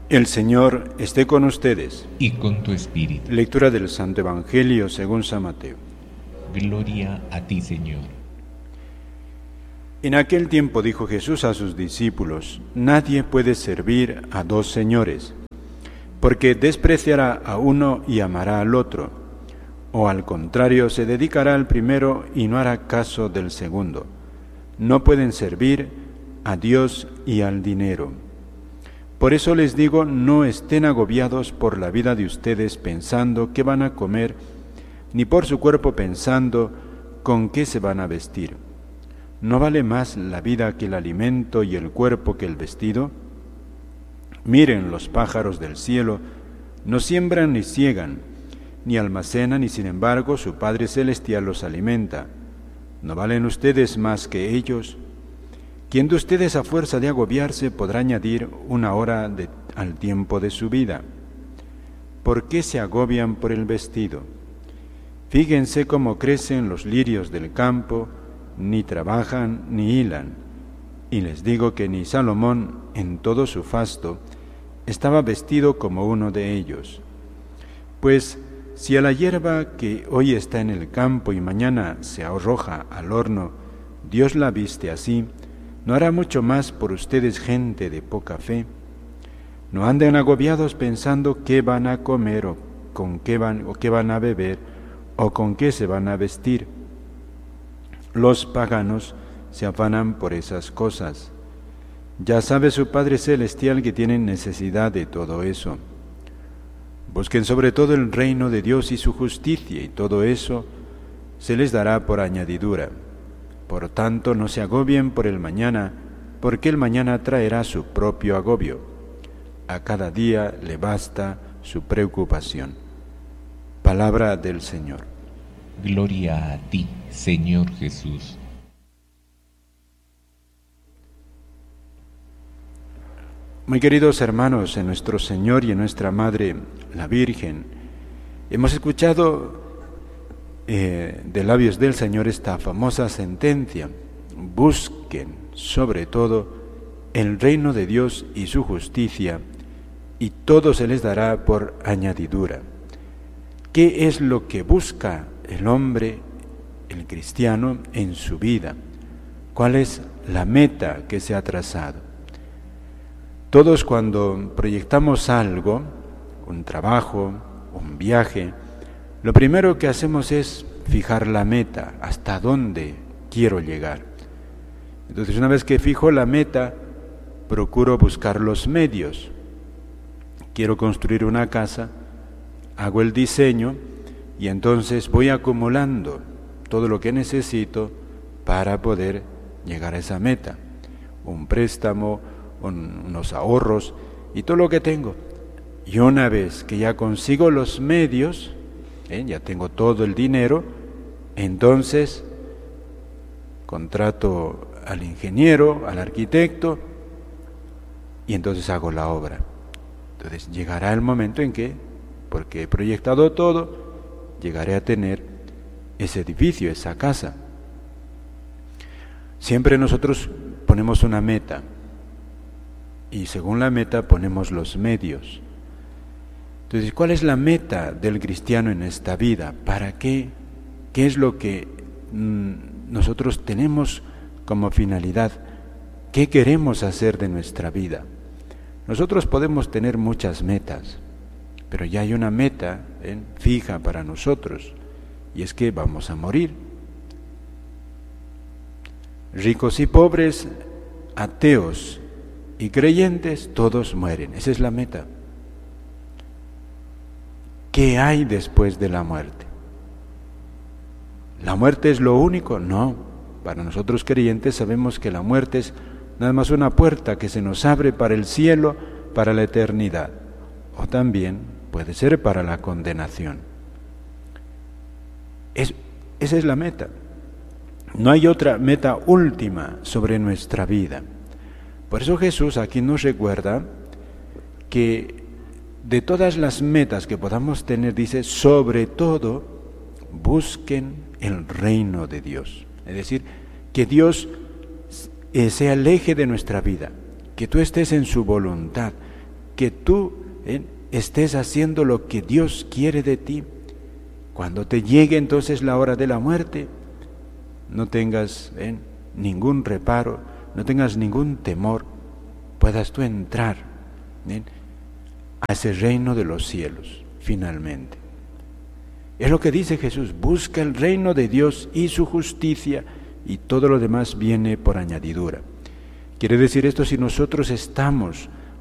El Señor esté con ustedes. Y con tu espíritu. Lectura del Santo Evangelio según San Mateo. Gloria a ti, Señor. En aquel tiempo dijo Jesús a sus discípulos: Nadie puede servir a dos señores, porque despreciará a uno y amará al otro, o al contrario, se dedicará al primero y no hará caso del segundo. No pueden servir a Dios y al dinero. Por eso les digo, no estén agobiados por la vida de ustedes pensando qué van a comer, ni por su cuerpo pensando con qué se van a vestir. ¿No vale más la vida que el alimento y el cuerpo que el vestido? Miren los pájaros del cielo, no siembran ni siegan, ni almacenan, y sin embargo su Padre Celestial los alimenta. ¿No valen ustedes más que ellos? ¿Quién de ustedes a fuerza de agobiarse podrá añadir una hora al tiempo de su vida? ¿Por qué se agobian por el vestido? Fíjense cómo crecen los lirios del campo, ni trabajan ni hilan. Y les digo que ni Salomón, en todo su fasto, estaba vestido como uno de ellos. Pues si a la hierba que hoy está en el campo y mañana se arroja al horno, Dios la viste así, ¿no hará mucho más por ustedes, gente de poca fe? No anden agobiados pensando qué van a comer o qué van a beber o con qué se van a vestir. Los paganos se afanan por esas cosas. Ya sabe su Padre Celestial que tienen necesidad de todo eso. Busquen sobre todo el reino de Dios y su justicia, y todo eso se les dará por añadidura. Por tanto, no se agobien por el mañana, porque el mañana traerá su propio agobio. A cada día le basta su preocupación. Palabra del Señor. Gloria a ti, Señor Jesús. Muy queridos hermanos, en nuestro Señor y en nuestra Madre, la Virgen, hemos escuchado de labios del Señor esta famosa sentencia: busquen sobre todo el reino de Dios y su justicia, y todo se les dará por añadidura. ¿Qué es lo que busca el hombre, el cristiano, en su vida? ¿Cuál es la meta que se ha trazado? Todos, cuando proyectamos algo, un trabajo, un viaje, lo primero que hacemos es fijar la meta, hasta dónde quiero llegar. Entonces, una vez que fijo la meta, procuro buscar los medios. Quiero construir una casa, hago el diseño y entonces voy acumulando todo lo que necesito para poder llegar a esa meta. Un préstamo, unos ahorros y todo lo que tengo. Y una vez que ya consigo los medios, ya tengo todo el dinero, entonces contrato al ingeniero, al arquitecto, y entonces hago la obra. Entonces llegará el momento en que, porque he proyectado todo, llegaré a tener ese edificio, esa casa. Siempre nosotros ponemos una meta, y según la meta ponemos los medios. Entonces, ¿cuál es la meta del cristiano en esta vida? ¿Para qué? ¿Qué es lo que nosotros tenemos como finalidad? ¿Qué queremos hacer de nuestra vida? Nosotros podemos tener muchas metas, pero ya hay una meta fija para nosotros, y es que vamos a morir. Ricos y pobres, ateos y creyentes, todos mueren. Esa es la meta. ¿Qué hay después de la muerte? ¿La muerte es lo único? No. Para nosotros creyentes sabemos que la muerte es nada más una puerta que se nos abre para el cielo, para la eternidad, o también puede ser para la condenación. Esa es la meta. No hay otra meta última sobre nuestra vida. Por eso Jesús aquí nos recuerda que de todas las metas que podamos tener, dice, sobre todo, busquen el reino de Dios. Es decir, que Dios sea el eje de nuestra vida, que tú estés en su voluntad, que tú estés haciendo lo que Dios quiere de ti. Cuando te llegue entonces la hora de la muerte, no tengas ningún reparo, no tengas ningún temor, puedas tú entrar a ese reino de los cielos, finalmente. Es lo que dice Jesús: busca el reino de Dios y su justicia, y todo lo demás viene por añadidura. Quiere decir esto, si nosotros estamos